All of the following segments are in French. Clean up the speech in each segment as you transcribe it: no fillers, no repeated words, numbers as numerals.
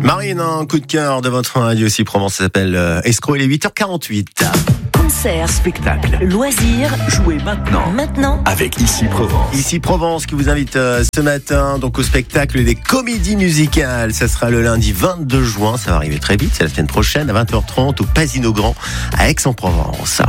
Marine, un coup de cœur de votre radio aussi Provence, ça s'appelle Escroc, il est 8h48. Concert, spectacle, loisirs, jouez maintenant avec Ici Provence. Ici Provence qui vous invite ce matin donc au spectacle des comédies musicales. Ça sera le lundi 22 juin, ça va arriver très vite, c'est la semaine prochaine à 20h30 au Pasino Grand à Aix-en-Provence.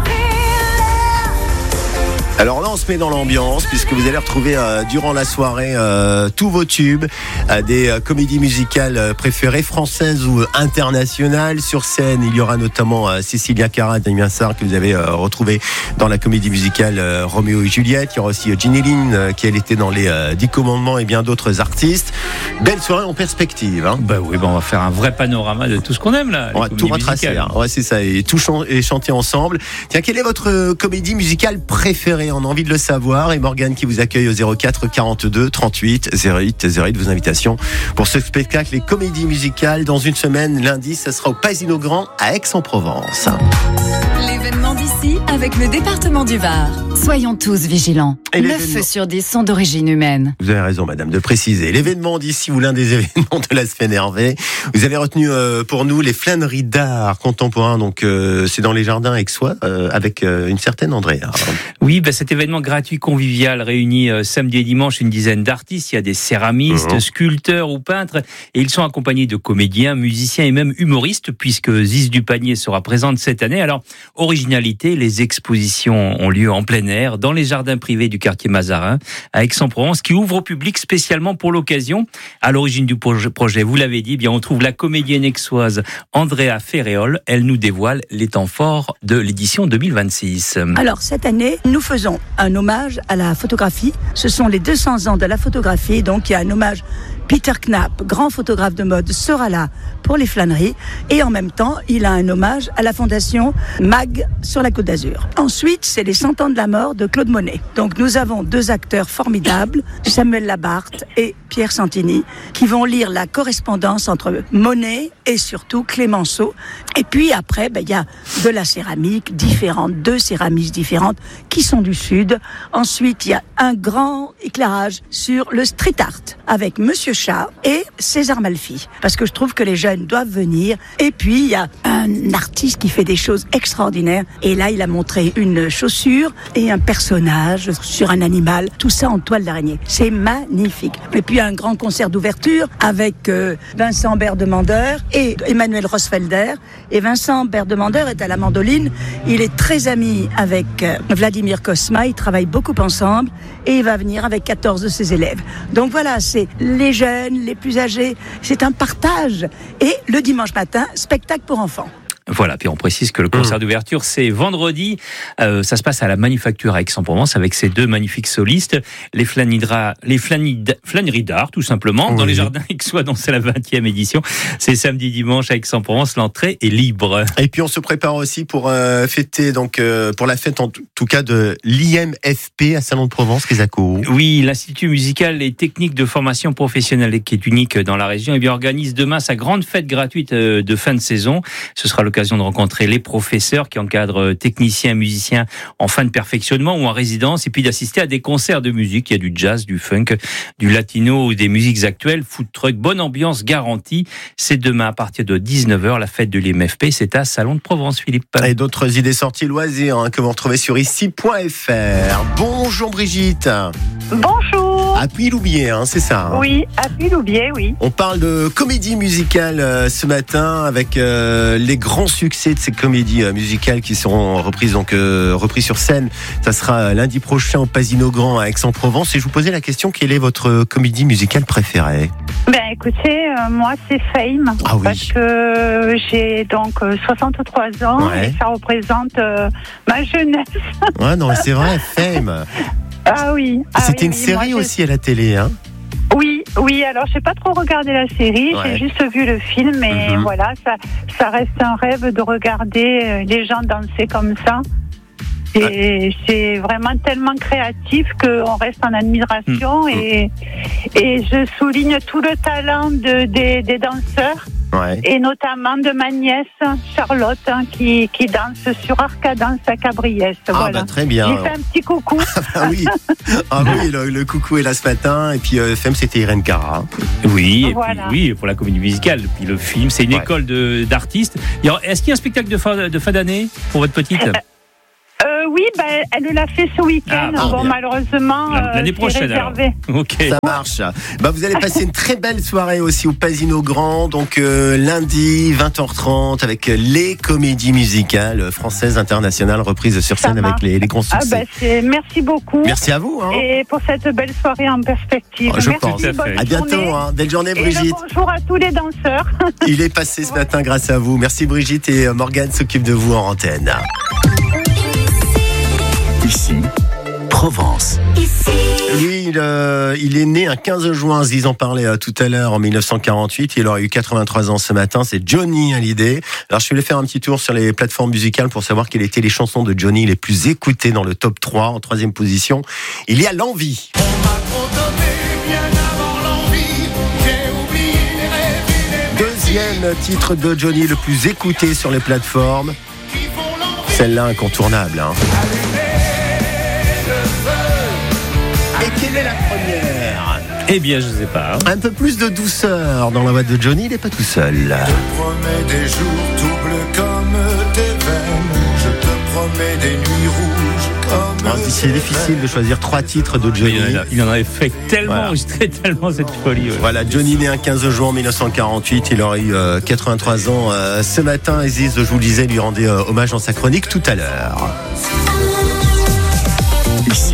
Alors là, on se met dans l'ambiance puisque vous allez retrouver durant la soirée tous vos tubes, des comédies musicales préférées, françaises ou internationales. Sur scène, il y aura notamment Cécilia Cara et Damien Sarr que vous avez retrouvé dans la comédie musicale Roméo et Juliette. Il y aura aussi Ginny Lynn qui elle était dans les 10 commandements et bien d'autres artistes. Belle soirée en perspective. Hein. Bah oui, on va faire un vrai panorama de tout ce qu'on aime là. On va tout retracer. Hein. Ouais, c'est ça, et tout chanter ensemble. Tiens, quelle est votre comédie musicale préférée? On a envie de le savoir, et Morgane qui vous accueille au 04 42 38 08 08 vos invitations pour ce spectacle les comédies musicales. Dans une semaine, lundi, ça sera au Pasino Grand à Aix-en-Provence. L'événement d'ici avec le département du Var. Soyons tous vigilants. 9 sur 10 sont d'origine humaine. Vous avez raison, madame, de préciser. L'événement d'ici ou l'un des événements de la semaine Hervé. Vous avez retenu pour nous les flâneries d'art contemporain. Donc, c'est dans les jardins aixois avec une certaine Andrea. Oui, cet événement gratuit convivial réunit samedi et dimanche une dizaine d'artistes. Il y a des céramistes, sculpteurs ou peintres. Et ils sont accompagnés de comédiens, musiciens et même humoristes puisque Ziz du Panier sera présente cette année. Alors, originalité, les expositions ont lieu en plein air dans les jardins privés du quartier Mazarin à Aix-en-Provence qui ouvre au public spécialement pour l'occasion. À l'origine du projet, vous l'avez dit, on trouve la comédienne aixoise Andrea Ferréol. Elle nous dévoile les temps forts de l'édition 2026. Alors cette année, nous faisons un hommage à la photographie. Ce sont les 200 ans de la photographie, donc il y a un hommage. Peter Knapp, grand photographe de mode, sera là pour les flâneries et en même temps, il a un hommage à la fondation MAG sur la Côte d'Azur. Ensuite, c'est les 100 ans de la mort de Claude Monet. Donc nous avons deux acteurs formidables, Samuel Labarthe et Pierre Santini, qui vont lire la correspondance entre Monet et surtout Clémenceau. Et puis après, il y a de la céramique différente, deux céramistes différentes qui sont du Sud. Ensuite, il y a un grand éclairage sur le street art avec Monsieur Chat et César Malfi, parce que je trouve que les jeunes doivent venir. Et puis il y a un artiste qui fait des choses extraordinaires, et là il a montré une chaussure et un personnage sur un animal, tout ça en toile d'araignée, c'est magnifique. Et puis un grand concert d'ouverture avec Vincent Berdemander et Emmanuel Rosfelder, et Vincent Berdemander est à la mandoline, il est très ami avec Vladimir Kosma, ils travaillent beaucoup ensemble et il va venir avec 14 de ses élèves. Donc voilà, c'est les jeunes, les plus âgés, c'est un partage. Et le dimanche matin, spectacle pour enfants. Voilà, puis on précise que le concert d'ouverture, c'est vendredi. Ça se passe à la Manufacture à Aix-en-Provence avec ces deux magnifiques solistes, les flâneries d'art, tout simplement, dans les jardins aixois, dont c'est la 20e édition. C'est samedi, dimanche à Aix-en-Provence, l'entrée est libre. Et puis on se prépare aussi pour fêter, donc pour la fête en tout cas de l'IMFP à Salon de Provence, Kézako. Oui, l'Institut musical et technique de formation professionnelle qui est unique dans la région, organise demain sa grande fête gratuite de fin de saison. Ce sera l'occasion de rencontrer les professeurs qui encadrent techniciens et musiciens en fin de perfectionnement ou en résidence, et puis d'assister à des concerts de musique. Il y a du jazz, du funk, du latino ou des musiques actuelles, food truck, bonne ambiance garantie. C'est demain à partir de 19h, la fête de l'IMFP, c'est à Salon de Provence, Philippe. Et d'autres idées sorties loisirs que vous retrouvez sur ici.fr. Bonjour Brigitte. Bonjour. À Puy-Loubier, c'est ça. Oui, à Puy-Loubier, oui. On parle de comédie musicale ce matin avec les grands succès de ces comédies musicales qui seront reprises sur scène. Ça sera lundi prochain au Pasino Grand à Aix-en-Provence. Et je vous posais la question, quelle est votre comédie musicale préférée? Écoutez, moi c'est Fame, parce que j'ai donc 63 ans et ça représente ma jeunesse. Ouais, non, c'est vrai, Fame. Ah oui. C'était une série aussi à la télé, hein? Oui, alors j'ai pas trop regardé la série, j'ai juste vu le film, et voilà, ça reste un rêve de regarder les gens danser comme ça. Et c'est vraiment tellement créatif qu'on reste en admiration, et je souligne tout le talent des danseurs. et notamment de ma nièce Charlotte qui danse sur Arcadence à Cabriès. Voilà. Très bien. J'ai fait un petit coucou. Oui, le coucou est là ce matin. Et puis FM, c'était Irène Cara. Oui, et puis, oui, pour la comédie musicale. Puis le film, c'est une école d'artistes. Est-ce qu'il y a un spectacle de fin d'année pour votre petite? Oui, elle l'a fait ce week-end. Malheureusement, l'année prochaine. Okay. Ça marche. Vous allez passer une très belle soirée aussi au Pasino Grand. Donc lundi 20h30 avec les comédies musicales françaises internationales reprises sur scène avec les grands succès. Merci beaucoup. Merci à vous. Et pour cette belle soirée en perspective. Je pense. À bientôt. Belle journée, Brigitte. Et bonjour à tous les danseurs. Il est passé ce matin grâce à vous. Merci Brigitte, et Morgane s'occupe de vous en antenne. Ici, Provence. Lui, il est né un 15 juin, Ziz en parlait tout à l'heure, en 1948. Il aurait eu 83 ans ce matin. C'est Johnny Hallyday. Alors, je vais aller faire un petit tour sur les plateformes musicales pour savoir quelles étaient les chansons de Johnny les plus écoutées dans le top 3. En troisième position, il y a L'Envie. Deuxième titre de Johnny le plus écouté sur les plateformes. Celle-là incontournable. Et quelle est la première? Eh bien, je sais pas. Un peu plus de douceur dans la voix de Johnny, il n'est pas tout seul. Je te promets des jours tout bleus comme tes veines. Je te promets des nuits rouges comme c'est difficile de choisir 3 titres de Johnny. Il en avait fait tellement, tellement cette folie. Voilà, Johnny né un 15 juin 1948. Il aurait eu 83 ans ce matin. Aziz, je vous le disais, lui rendait hommage dans sa chronique tout à l'heure. Ici,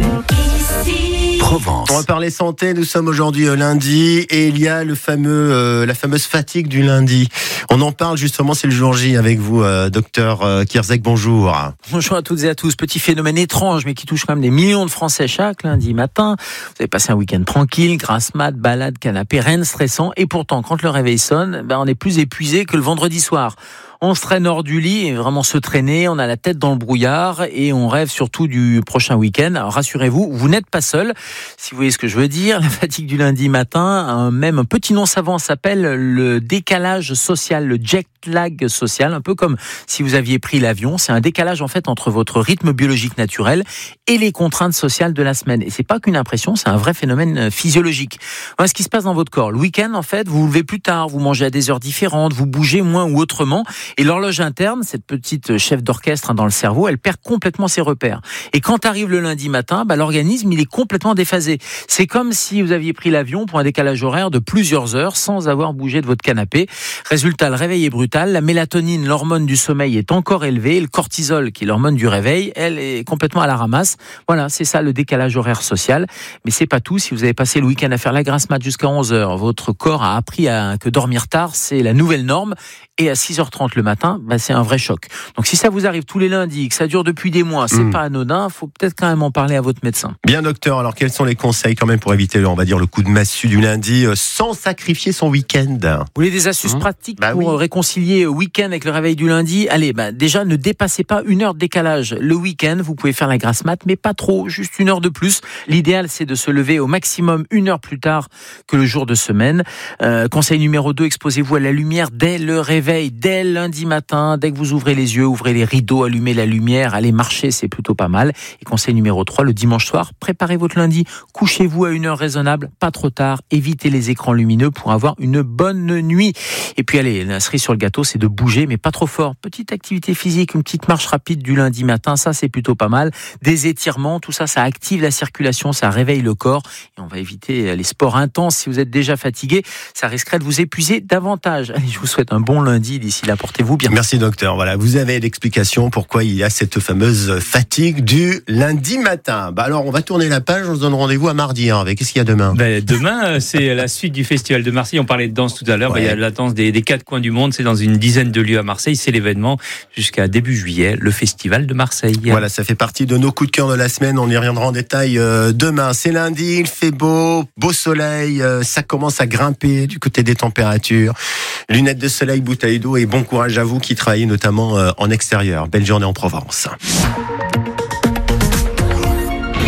Provence. On va parler santé, nous sommes aujourd'hui lundi et il y a la fameuse fatigue du lundi. On en parle justement, c'est le jour J avec vous, docteur Kierzek, bonjour. Bonjour à toutes et à tous. Petit phénomène étrange mais qui touche quand même des millions de Français chaque lundi matin. Vous avez passé un week-end tranquille, grasse mat, balade, canapé, rien de stressant, et pourtant quand le réveil sonne, on est plus épuisé que le vendredi soir. On se traîne hors du lit, et vraiment se traîner, on a la tête dans le brouillard et on rêve surtout du prochain week-end. Alors rassurez-vous, vous n'êtes pas seul. Si vous voyez ce que je veux dire, la fatigue du lundi matin, même un petit nom savant s'appelle le décalage social, le jet lag social, un peu comme si vous aviez pris l'avion. C'est un décalage en fait entre votre rythme biologique naturel et les contraintes sociales de la semaine. Et c'est pas qu'une impression, c'est un vrai phénomène physiologique. Voilà ce qui se passe dans votre corps. Le week-end, en fait, vous vous levez plus tard, vous mangez à des heures différentes, vous bougez moins ou autrement. Et l'horloge interne, cette petite chef d'orchestre dans le cerveau, elle perd complètement ses repères. Et quand arrive le lundi matin, l'organisme, il est complètement déphasé. C'est comme si vous aviez pris l'avion pour un décalage horaire de plusieurs heures sans avoir bougé de votre canapé. Résultat, le réveil est brutal. La mélatonine, l'hormone du sommeil, est encore élevée. Et le cortisol, qui est l'hormone du réveil, elle est complètement à la ramasse. Voilà, c'est ça le décalage horaire social. Mais c'est pas tout. Si vous avez passé le week-end à faire la grasse mat jusqu'à 11h, votre corps a appris que dormir tard, c'est la nouvelle norme. Et à 6h30 le matin, c'est un vrai choc. Donc si ça vous arrive tous les lundis, que ça dure depuis des mois, c'est pas anodin, faut peut-être quand même en parler à votre médecin. Bien docteur, alors quels sont les conseils quand même pour éviter, on va dire, le coup de massue du lundi sans sacrifier son week-end? Vous voulez des astuces pratiques pour réconcilier week-end avec le réveil du lundi? Allez, déjà ne dépassez pas 1 heure de décalage. Le week-end, vous pouvez faire la grasse mat, mais pas trop, juste 1 heure de plus. L'idéal, c'est de se lever au maximum 1 heure plus tard que le jour de semaine. Conseil numéro 2, exposez-vous à la lumière dès le réveil, dès lundi matin, dès que vous ouvrez les yeux, ouvrez les rideaux, allumez la lumière, allez marcher, c'est plutôt pas mal. Et conseil numéro 3, le dimanche soir, préparez votre lundi, couchez-vous à 1 heure raisonnable, pas trop tard, évitez les écrans lumineux pour avoir une bonne nuit. Et puis allez, la cerise sur le gâteau, c'est de bouger, mais pas trop fort. Petite activité physique, une petite marche rapide du lundi matin, ça c'est plutôt pas mal. Des étirements, tout ça, ça active la circulation, ça réveille le corps. Et on va éviter les sports intenses. Si vous êtes déjà fatigué, ça risquerait de vous épuiser davantage. Allez, je vous souhaite un bon lundi. D'ici là, portez-vous bien. Merci docteur. Voilà, vous avez l'explication pourquoi il y a cette fameuse fatigue du lundi matin. Alors, on va tourner la page. On se donne rendez-vous à mardi. Avec qu'est-ce qu'il y a demain? Demain, c'est la suite du Festival de Marseille. On parlait de danse tout à l'heure. Il y a la danse des 4 coins du monde. C'est dans une dizaine de lieux à Marseille. C'est l'événement jusqu'à début juillet, le Festival de Marseille. Voilà, ça fait partie de nos coups de cœur de la semaine. On y reviendra en détail demain. C'est lundi, il fait beau soleil. Ça commence à grimper du côté des températures. Lunettes de soleil, bouteille d'eau et bon courage à vous qui travaillez notamment en extérieur. Belle journée en Provence.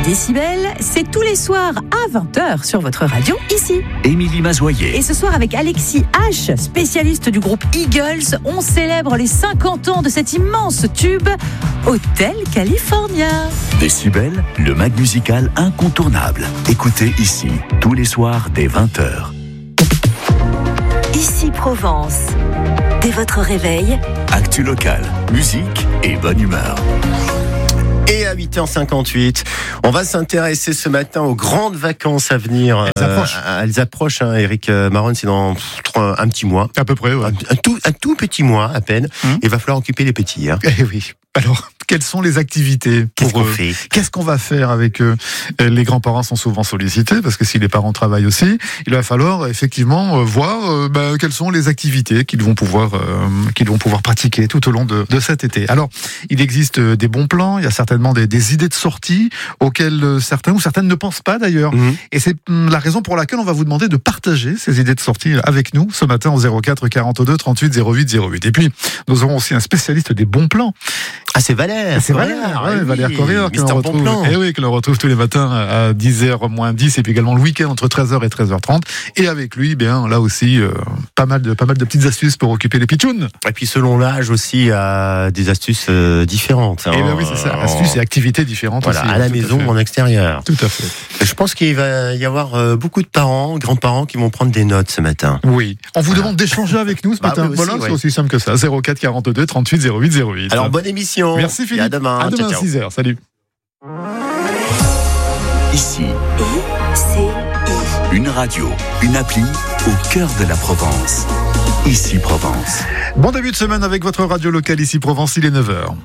Décibel, c'est tous les soirs à 20h sur votre radio, ici. Émilie Mazoyer. Et ce soir, avec Alexis H, spécialiste du groupe Eagles, on célèbre les 50 ans de cet immense tube, Hotel California. Décibel, le mag musical incontournable. Écoutez ici, tous les soirs dès 20h. Ici Provence. Dès votre réveil, actu local, musique et bonne humeur. Et à 8h58, on va s'intéresser ce matin aux grandes vacances à venir. Elles approchent, hein, Eric Maron, c'est dans un petit mois. À peu près, ouais. Un tout petit mois à peine. Il va falloir occuper les petits. Hein. Eh oui. Alors, quelles sont les activités Qu'est-ce qu'on fait ? Qu'est-ce qu'on va faire avec eux ? Les grands-parents sont souvent sollicités parce que si les parents travaillent aussi, il va falloir effectivement voir quelles sont les activités qu'ils vont pouvoir pratiquer tout au long de cet été. Alors, il existe des bons plans, il y a certainement des idées de sortie auxquelles certains ou certaines ne pensent pas d'ailleurs. Et c'est la raison pour laquelle on va vous demander de partager ces idées de sortie avec nous ce matin au 04 42 38 08 08. Et puis, nous aurons aussi un spécialiste des bons plans. Ah, c'est Valère. Valère Correa, que l'on retrouve tous les matins à 10h moins 10 et puis également le week-end entre 13h et 13h30. Et avec lui, là aussi, pas mal de petites astuces pour occuper les pitchouns. Et puis selon l'âge aussi, des astuces différentes. Et oui, c'est ça. Astuces et activités différentes aussi. À la maison ou en extérieur. Tout à fait. Je pense qu'il va y avoir beaucoup de parents, grands-parents qui vont prendre des notes ce matin. Oui. On vous demande d'échanger avec nous ce matin. C'est aussi simple que ça. 04 42 38 08 08. Alors, bonne émission. Merci Philippe. Et à demain. À demain ciao. 6h. Salut. Ici, une radio, une appli au cœur de la Provence. Ici Provence. Bon début de semaine avec votre radio locale Ici Provence, il est 9h.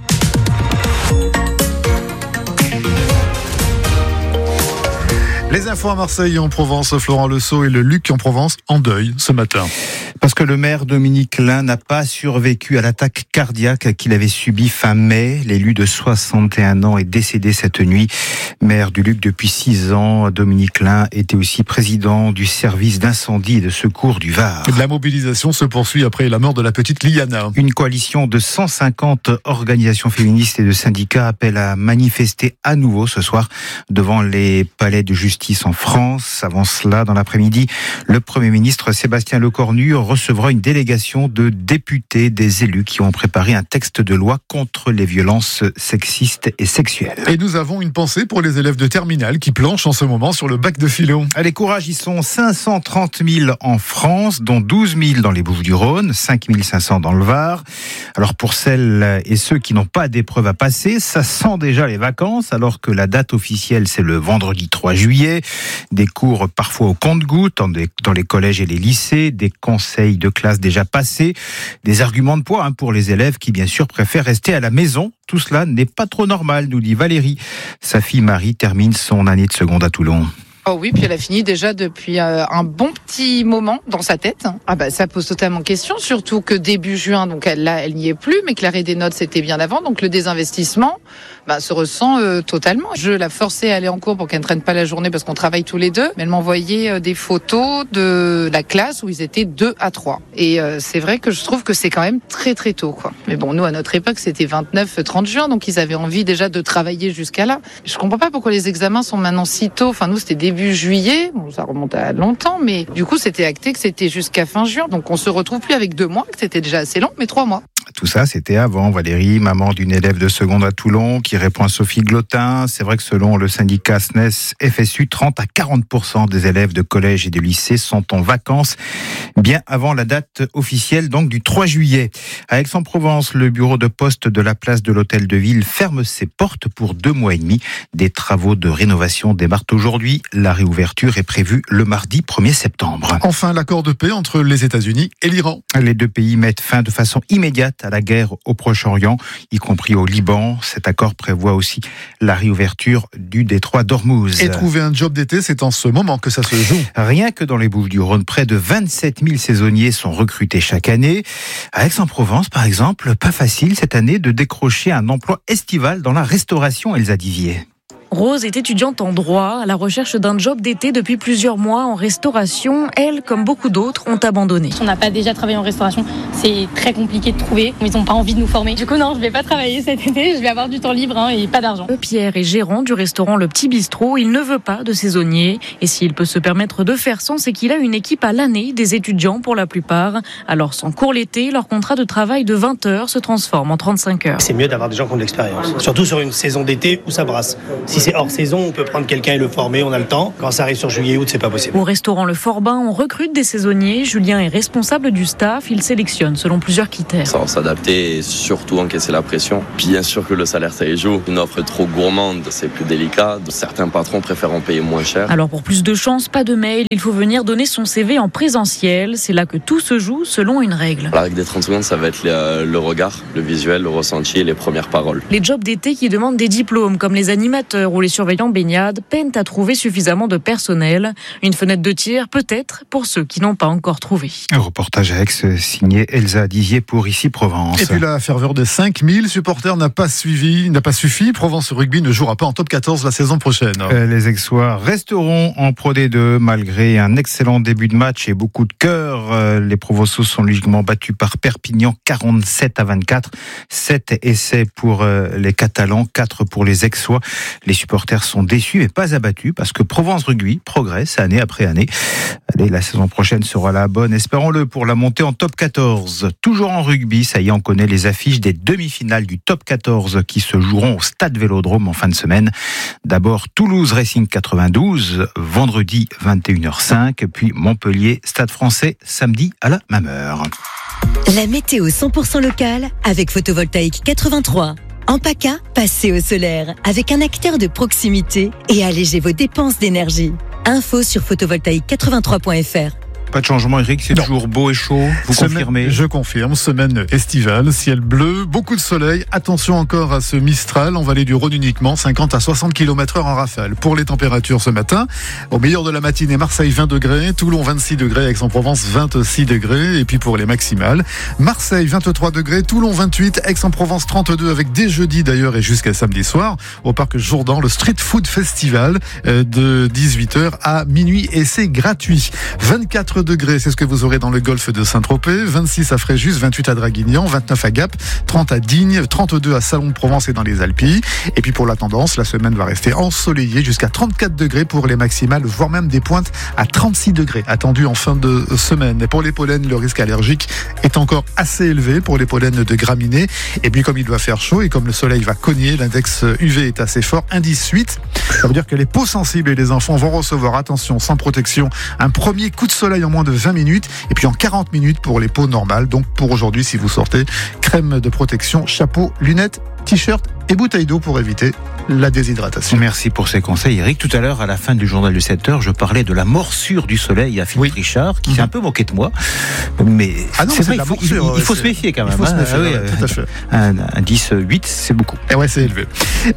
Les infos à Marseille et en Provence, Florent Lesault et le Luc en Provence en deuil ce matin. Parce que le maire Dominique Lain n'a pas survécu à l'attaque cardiaque qu'il avait subie fin mai. L'élu de 61 ans est décédé cette nuit. Maire du Luc depuis 6 ans, Dominique Lain était aussi président du service d'incendie et de secours du Var. La mobilisation se poursuit après la mort de la petite Liana. Une coalition de 150 organisations féministes et de syndicats appelle à manifester à nouveau ce soir devant les palais de justice en France. Avant cela, dans l'après-midi, le Premier ministre Sébastien Lecornu recevra une délégation de députés, des élus qui ont préparé un texte de loi contre les violences sexistes et sexuelles. Et nous avons une pensée pour les élèves de terminale qui planchent en ce moment sur le bac de philo. Allez, courage, ils sont 530 000 en France, dont 12 000 dans les Bouches-du-Rhône, 5 500 dans le Var. Alors pour celles et ceux qui n'ont pas d'épreuve à passer, ça sent déjà les vacances, alors que la date officielle c'est le vendredi 3 juillet. Des cours parfois au compte-gouttes dans les collèges et les lycées, des conseils de classe déjà passés, des arguments de poids pour les élèves qui bien sûr préfèrent rester à la maison. Tout cela n'est pas trop normal, nous dit Valérie. Sa fille Marie termine son année de seconde à Toulon. Oh oui, puis elle a fini déjà depuis un bon petit moment dans sa tête. Ça pose totalement question, surtout que début juin, donc elle n'y est plus, mais que l'arrêt des notes c'était bien avant, donc le désinvestissement se ressent totalement. Je la forçais à aller en cours pour qu'elle ne traîne pas la journée parce qu'on travaille tous les deux, mais elle m'envoyait des photos de la classe où ils étaient 2 à 3. Et c'est vrai que je trouve que c'est quand même très très tôt, quoi. Mais bon, nous à notre époque c'était 29-30 juin, donc ils avaient envie déjà de travailler jusqu'à là. Je comprends pas pourquoi les examens sont maintenant si tôt. Enfin nous c'était début juillet, bon, ça remonte à longtemps, mais du coup c'était acté que c'était jusqu'à fin juin. Donc on se retrouve plus avec 2 mois, que c'était déjà assez long, mais 3 mois. Tout ça, c'était avant. Valérie, maman d'une élève de seconde à Toulon, qui répond à Sophie Glotin. C'est vrai que selon le syndicat SNES FSU, 30 à 40% des élèves de collège et de lycée sont en vacances bien avant la date officielle, donc du 3 juillet. À Aix-en-Provence, le bureau de poste de la place de l'Hôtel de Ville ferme ses portes pour 2 mois et demi. Des travaux de rénovation démarrent aujourd'hui. La réouverture est prévue le mardi 1er septembre. Enfin, l'accord de paix entre les États-Unis et l'Iran. Les 2 pays mettent fin de façon immédiate à la guerre au Proche-Orient, y compris au Liban. Cet accord prévoit aussi la réouverture du détroit d'Ormuz. Et trouver un job d'été, c'est en ce moment que ça se joue. Rien que dans les Bouches-du-Rhône, près de 27 000 saisonniers sont recrutés chaque année. À Aix-en-Provence, par exemple, pas facile cette année de décrocher un emploi estival dans la restauration, Elsa Divier. Rose est étudiante en droit, à la recherche d'un job d'été depuis plusieurs mois en restauration. Elle, comme beaucoup d'autres, ont abandonné. On n'a pas déjà travaillé en restauration, c'est très compliqué de trouver. Ils n'ont pas envie de nous former. Du coup, non, je ne vais pas travailler cet été, je vais avoir du temps libre et pas d'argent. Pierre est gérant du restaurant Le Petit Bistrot. Il ne veut pas de saisonniers. Et s'il peut se permettre de faire sans, c'est qu'il a une équipe à l'année, des étudiants pour la plupart. Alors, sans cours l'été, leur contrat de travail de 20 heures se transforme en 35 heures. C'est mieux d'avoir des gens qui ont de l'expérience. Surtout sur une saison d'été où ça brasse. Si c'est hors saison, on peut prendre quelqu'un et le former, on a le temps. Quand ça arrive sur juillet-août, c'est pas possible. Au restaurant Le Forbin, on recrute des saisonniers. Julien est responsable du staff. Il sélectionne selon plusieurs critères. Ça va s'adapter et surtout encaisser la pression. Bien sûr que le salaire, ça y joue. Une offre trop gourmande, c'est plus délicat. Certains patrons préfèrent en payer moins cher. Alors pour plus de chance, pas de mail. Il faut venir donner son CV en présentiel. C'est là que tout se joue selon une règle. La règle des 30 secondes, ça va être le regard, le visuel, le ressenti et les premières paroles. Les jobs d'été qui demandent des diplômes, comme les animateurs ou les surveillants baignade, peinent à trouver suffisamment de personnel. Une fenêtre de tir, peut-être, pour ceux qui n'ont pas encore trouvé. Un reportage à Aix signé Elsa Dizier pour Ici Provence. Et puis la ferveur des 5000 supporters n'a pas suffi. Provence Rugby ne jouera pas en top 14 la saison prochaine. Les Aixois resteront en Pro D2 malgré un excellent début de match et beaucoup de cœur. Les Provençaux sont logiquement battus par Perpignan 47-24. 7 essais pour les Catalans, 4 pour les Aixois. Les supporters sont déçus mais pas abattus parce que Provence Rugby progresse année après année. Allez, la saison prochaine sera la bonne, espérons-le, pour la montée en top 14. Toujours en rugby, ça y est, on connaît les affiches des demi-finales du top 14 qui se joueront au Stade Vélodrome en fin de semaine. D'abord Toulouse Racing 92, vendredi 21h05, puis Montpellier Stade Français samedi à la même heure. La météo 100% locale avec Photovoltaïque 83. En PACA, passez au solaire avec un acteur de proximité et allégez vos dépenses d'énergie. Info sur photovoltaïque83.fr. Pas de changement, Eric, c'est toujours beau et chaud, vous confirmez? Je confirme, semaine estivale, ciel bleu, beaucoup de soleil, attention encore à ce Mistral, en vallée du Rhône uniquement, 50 à 60 km/h en rafale. Pour les températures ce matin, au meilleur de la matinée, Marseille 20 degrés, Toulon 26 degrés, Aix-en-Provence 26 degrés, et puis pour les maximales, Marseille 23 degrés, Toulon 28, Aix-en-Provence 32 avec dès jeudi d'ailleurs et jusqu'à samedi soir, au parc Jourdan, le Street Food Festival de 18h à minuit et c'est gratuit. 24 degrés, c'est ce que vous aurez dans le golfe de Saint-Tropez, 26 à Fréjus, 28 à Draguignan, 29 à Gap, 30 à Digne, 32 à Salon de Provence et dans les Alpilles. Et puis pour la tendance, la semaine va rester ensoleillée jusqu'à 34 degrés pour les maximales, voire même des pointes à 36 degrés attendues en fin de semaine. Et pour les pollens, le risque allergique est encore assez élevé pour les pollens de graminées. Et puis comme il doit faire chaud et comme le soleil va cogner, l'index UV est assez fort, indice 8. Ça veut dire que les peaux sensibles et les enfants vont recevoir, attention, sans protection, un premier coup de soleil en moins de 20 minutes et puis en 40 minutes pour les peaux normales. Donc pour aujourd'hui, si vous sortez, crème de protection, chapeau, lunettes, t-shirt et bouteille d'eau pour éviter la déshydratation. Merci pour ces conseils, Eric. Tout à l'heure, à la fin du journal de 7h, je parlais de la morsure du soleil à Philippe Richard, qui s'est un peu moqué de moi. Mais c'est vrai, il faut se méfier quand même. Il faut se méfier, tout à fait. Un 10-8, c'est beaucoup. Et ouais, c'est élevé.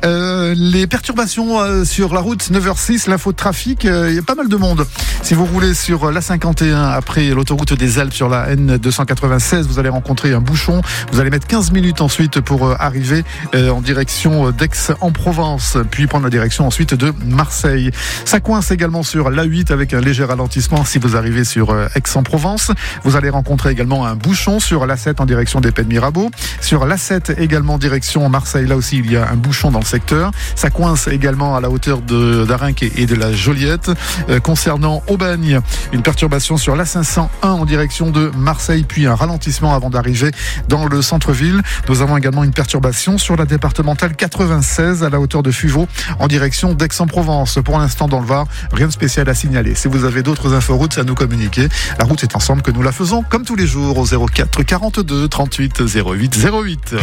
Les perturbations sur la route 9h06, l'info de trafic, il y a pas mal de monde. Si vous roulez sur la 51 après l'autoroute des Alpes sur la N296, vous allez rencontrer un bouchon. Vous allez mettre 15 minutes ensuite pour arriver en direction d'Aix-en-Provence, puis prendre la direction ensuite de Marseille. Ça coince également sur l'A8 avec un léger ralentissement si vous arrivez sur Aix-en-Provence. Vous allez rencontrer également un bouchon sur l'A7 en direction des Pays de Mirabeau. Sur l'A7 également direction Marseille, là aussi il y a un bouchon dans le secteur. Ça coince également à la hauteur d'Arinque et de la Joliette. Concernant Aubagne, une perturbation sur l'A501 en direction de Marseille, puis un ralentissement avant d'arriver dans le centre-ville. Nous avons également une perturbation sur la départementale 96 à la hauteur de Fuveau en direction d'Aix-en-Provence. Pour l'instant dans le Var, rien de spécial à signaler. Si vous avez d'autres inforoutes à nous communiquer, la route est ensemble que nous la faisons comme tous les jours au 04 42 38 08 08.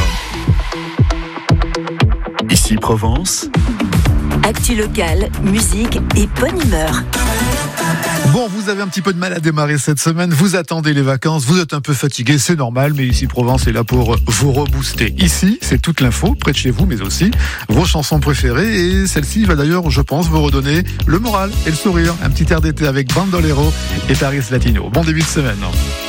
Ici Provence. Actu locale, musique et bonne humeur. Bon, vous avez un petit peu de mal à démarrer cette semaine, vous attendez les vacances, vous êtes un peu fatigué, c'est normal, mais Ici Provence est là pour vous rebooster. Ici, c'est toute l'info, près de chez vous, mais aussi vos chansons préférées, et celle-ci va d'ailleurs, je pense, vous redonner le moral et le sourire. Un petit air d'été avec Bandolero et Paris Latino. Bon début de semaine.